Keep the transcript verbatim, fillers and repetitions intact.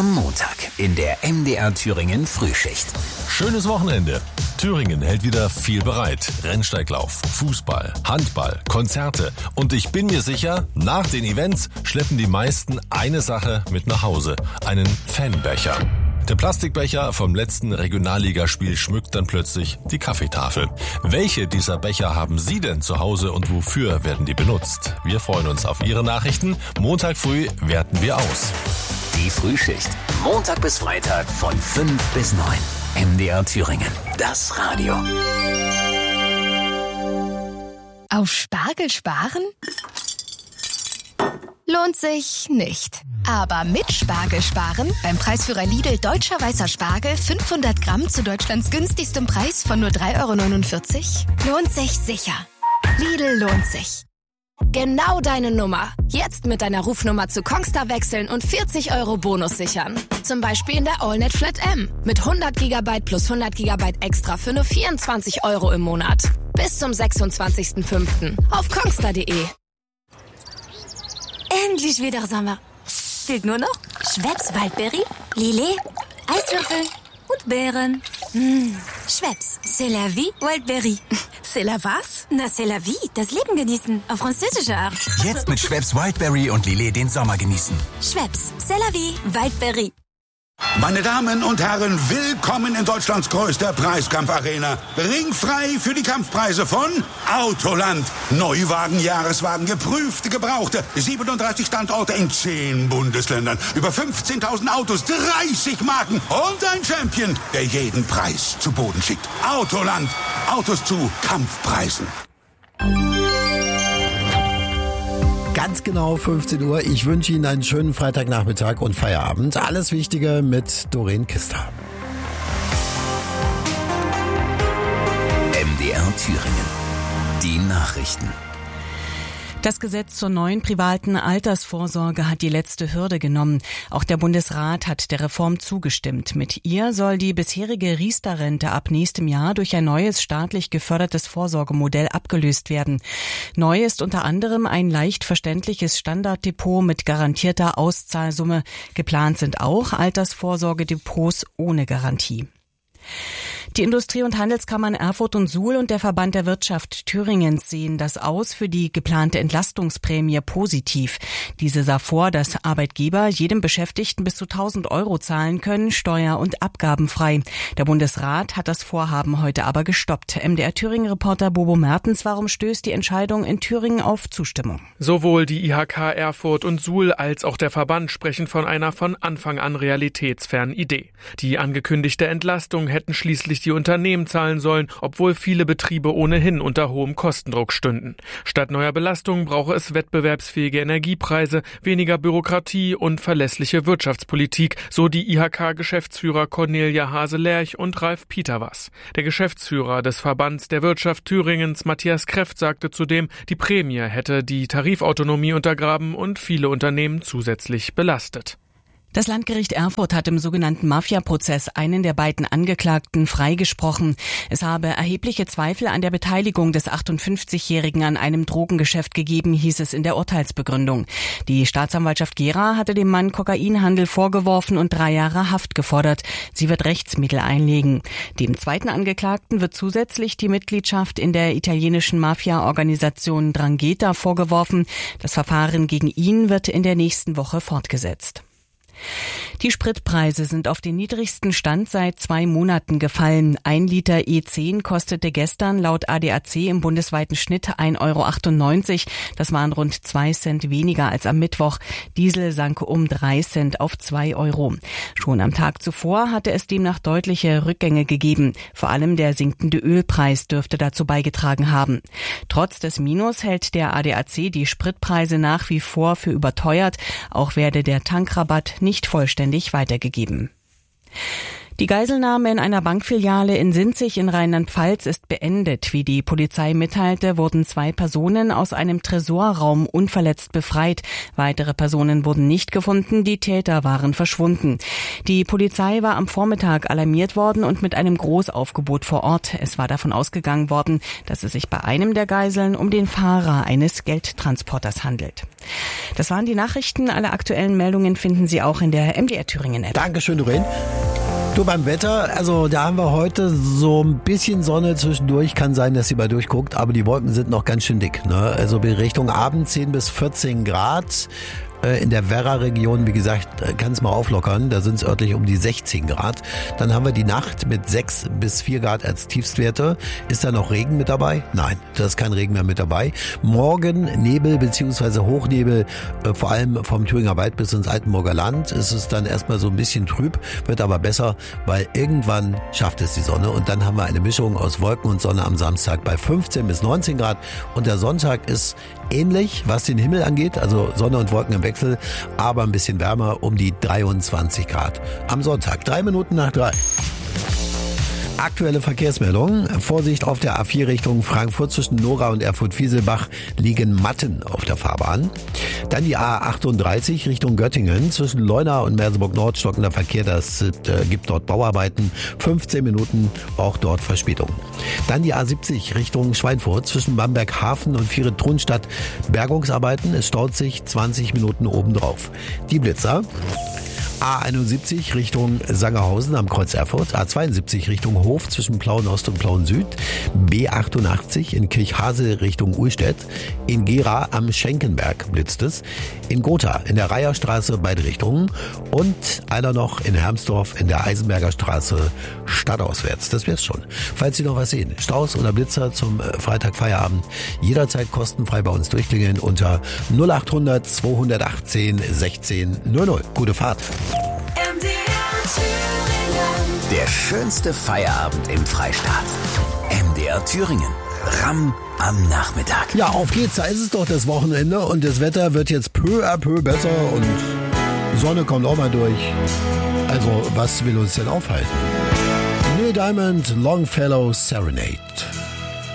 Am Montag in der M D R Thüringen Frühschicht. Schönes Wochenende. Thüringen hält wieder viel bereit. Rennsteiglauf, Fußball, Handball, Konzerte. Und ich bin mir sicher, nach den Events schleppen die meisten eine Sache mit nach Hause. Einen Fanbecher. Der Plastikbecher vom letzten Regionalligaspiel schmückt dann plötzlich die Kaffeetafel. Welche dieser Becher haben Sie denn zu Hause und wofür werden die benutzt? Wir freuen uns auf Ihre Nachrichten. Montag früh werten wir aus. Die Frühschicht. Montag bis Freitag von fünf bis neun. M D R Thüringen. Das Radio. Auf Spargel sparen? Lohnt sich nicht. Aber mit Spargel sparen, beim Preisführer Lidl Deutscher Weißer Spargel fünfhundert Gramm zu Deutschlands günstigstem Preis von nur drei Euro neunundvierzig, lohnt sich sicher. Lidl lohnt sich. Genau deine Nummer. Jetzt mit deiner Rufnummer zu Kongstar wechseln und vierzig Euro Bonus sichern. Zum Beispiel in der AllNet Flat M. Mit hundert Gigabyte plus hundert Gigabyte extra für nur vierundzwanzig Euro im Monat. Bis zum sechsundzwanzigsten fünften auf kongstar punkt de. Endlich wieder Sommer. Fehlt nur noch Schweppes Waldbeere, Lillet, Eiswürfel und Beeren. Mmh. Schweppes, c'est la vie, Waldbeere. C'est la was? Na, c'est la vie, das Leben genießen, auf französische Art. Jetzt mit Schweppes Wildberry und Lillet den Sommer genießen. Schweppes, c'est la vie, Waldbeere. Meine Damen und Herren, willkommen in Deutschlands größter Preiskampfarena. Ringfrei für die Kampfpreise von Autoland. Neuwagen, Jahreswagen, geprüfte, gebrauchte. siebenunddreißig Standorte in zehn Bundesländern. Über fünfzehntausend Autos, dreißig Marken und ein Champion, der jeden Preis zu Boden schickt. Autoland. Autos zu Kampfpreisen. Ganz genau fünfzehn Uhr. Ich wünsche Ihnen einen schönen Freitagnachmittag und Feierabend. Alles Wichtige mit Doreen Kister. M D R Thüringen. Die Nachrichten. Das Gesetz zur neuen privaten Altersvorsorge hat die letzte Hürde genommen. Auch der Bundesrat hat der Reform zugestimmt. Mit ihr soll die bisherige Riester-Rente ab nächstem Jahr durch ein neues staatlich gefördertes Vorsorgemodell abgelöst werden. Neu ist unter anderem ein leicht verständliches Standarddepot mit garantierter Auszahlsumme. Geplant sind auch Altersvorsorgedepots ohne Garantie. Die Industrie- und Handelskammern Erfurt und Suhl und der Verband der Wirtschaft Thüringens sehen das Aus für die geplante Entlastungsprämie positiv. Diese sah vor, dass Arbeitgeber jedem Beschäftigten bis zu tausend Euro zahlen können, steuer- und abgabenfrei. Der Bundesrat hat das Vorhaben heute aber gestoppt. M D R Thüringen-Reporter Bobo Mertens, warum stößt die Entscheidung in Thüringen auf Zustimmung? Sowohl die I H K Erfurt und Suhl als auch der Verband sprechen von einer von Anfang an realitätsfernen Idee. Die angekündigte Entlastung hätten schließlich die Unternehmen zahlen sollen, obwohl viele Betriebe ohnehin unter hohem Kostendruck stünden. Statt neuer Belastungen brauche es wettbewerbsfähige Energiepreise, weniger Bürokratie und verlässliche Wirtschaftspolitik, so die I H K-Geschäftsführer Cornelia Hase-Lerch und Ralf Pieterwas. Der Geschäftsführer des Verbands der Wirtschaft Thüringens, Matthias Kreft, sagte zudem, die Prämie hätte die Tarifautonomie untergraben und viele Unternehmen zusätzlich belastet. Das Landgericht Erfurt hat im sogenannten Mafia-Prozess einen der beiden Angeklagten freigesprochen. Es habe erhebliche Zweifel an der Beteiligung des achtundfünfzigjährigen an einem Drogengeschäft gegeben, hieß es in der Urteilsbegründung. Die Staatsanwaltschaft Gera hatte dem Mann Kokainhandel vorgeworfen und drei Jahre Haft gefordert. Sie wird Rechtsmittel einlegen. Dem zweiten Angeklagten wird zusätzlich die Mitgliedschaft in der italienischen Mafia-Organisation Drangheta vorgeworfen. Das Verfahren gegen ihn wird in der nächsten Woche fortgesetzt. Die Spritpreise sind auf den niedrigsten Stand seit zwei Monaten gefallen. Ein Liter E zehn kostete gestern laut A D A C im bundesweiten Schnitt ein Euro achtundneunzig. Das waren rund zwei Cent weniger als am Mittwoch. Diesel sank um drei Cent auf zwei Euro. Schon am Tag zuvor hatte es demnach deutliche Rückgänge gegeben. Vor allem der sinkende Ölpreis dürfte dazu beigetragen haben. Trotz des Minus hält der A D A C die Spritpreise nach wie vor für überteuert. Auch werde der Tankrabatt nicht vollständig weitergegeben. Die Geiselnahme in einer Bankfiliale in Sinzig in Rheinland-Pfalz ist beendet. Wie die Polizei mitteilte, wurden zwei Personen aus einem Tresorraum unverletzt befreit. Weitere Personen wurden nicht gefunden, die Täter waren verschwunden. Die Polizei war am Vormittag alarmiert worden und mit einem Großaufgebot vor Ort. Es war davon ausgegangen worden, dass es sich bei einem der Geiseln um den Fahrer eines Geldtransporters handelt. Das waren die Nachrichten. Alle aktuellen Meldungen finden Sie auch in der M D R Thüringen App. Dankeschön, Doreen. Du, beim Wetter, also da haben wir heute so ein bisschen Sonne zwischendurch. Kann sein, dass sie mal durchguckt, aber die Wolken sind noch ganz schön dick, ne? Also Richtung Abend zehn bis vierzehn Grad. In der Werra-Region, wie gesagt, kann es mal auflockern. Da sind es örtlich um die sechzehn Grad. Dann haben wir die Nacht mit sechs bis vier Grad als Tiefstwerte. Ist da noch Regen mit dabei? Nein, da ist kein Regen mehr mit dabei. Morgen Nebel bzw. Hochnebel, vor allem vom Thüringer Wald bis ins Altenburger Land. Es ist dann erstmal so ein bisschen trüb, wird aber besser, weil irgendwann schafft es die Sonne. Und dann haben wir eine Mischung aus Wolken und Sonne am Samstag bei fünfzehn bis neunzehn Grad. Und der Sonntag ist ähnlich, was den Himmel angeht, also Sonne und Wolken im Wechsel, aber ein bisschen wärmer, um die dreiundzwanzig Grad. Am Sonntag, drei Minuten nach drei. Aktuelle Verkehrsmeldung. Vorsicht auf der A vier Richtung Frankfurt zwischen Nora und Erfurt-Wieselbach liegen Matten auf der Fahrbahn. Dann die A achtunddreißig Richtung Göttingen zwischen Leuna und Merseburg-Nord stockender Verkehr. Das äh, gibt dort Bauarbeiten. fünfzehn Minuten, auch dort Verspätung. Dann die A siebzig Richtung Schweinfurt zwischen Bamberg-Hafen und Viere-Tronstadt. Bergungsarbeiten. Es staut sich zwanzig Minuten obendrauf. Die Blitzer. A einundsiebzig Richtung Sangerhausen am Kreuz Erfurt, A zweiundsiebzig Richtung Hof zwischen Plauen Ost und Plauen Süd, B achtundachtzig in Kirchhase Richtung Uhlstedt, in Gera am Schenkenberg blitzt es, in Gotha in der Reiherstraße beide Richtungen und einer noch in Hermsdorf in der Eisenberger Straße stadtauswärts. Das wär's schon. Falls Sie noch was sehen, Staus oder Blitzer zum Freitagfeierabend, jederzeit kostenfrei bei uns durchklingeln unter null achthundert zweihundertachtzehn sechzehn null null. Gute Fahrt. Der schönste Feierabend im Freistaat. M D R Thüringen. Ramm am Nachmittag. Ja, auf geht's. Da ist es doch das Wochenende und das Wetter wird jetzt peu à peu besser und Sonne kommt auch mal durch. Also, was will uns denn aufhalten? Neil Diamond, Longfellow Serenade.